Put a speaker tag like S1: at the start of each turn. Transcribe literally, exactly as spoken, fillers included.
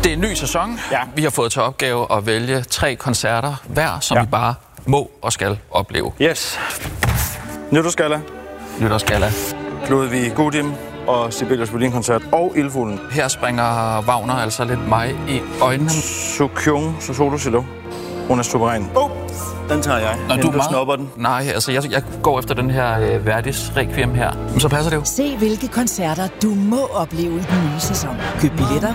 S1: Det er en ny sæson.
S2: Ja.
S1: Vi har fået til opgave at vælge tre koncerter hver, som
S2: Ja.
S1: vi bare må og skal opleve.
S2: Yes. Nytårsgalla,
S1: Nytårsgalla.
S2: Ludvig Gudim og Sibelius Violin-koncert og Ildfuglen.
S1: Her springer Wagner altså lidt mig i øjnene.
S2: Sukyung, så solo cello. Hun er suveræn. Oh, den tager jeg.
S1: Nå,
S2: Inden
S1: du er
S2: du
S1: meget...
S2: snupper den.
S1: Nej, altså jeg, jeg går efter den her øh, Verdis Requiem her. Men så passer det jo.
S3: Se hvilke koncerter du må opleve i den nye sæson. Køb billetter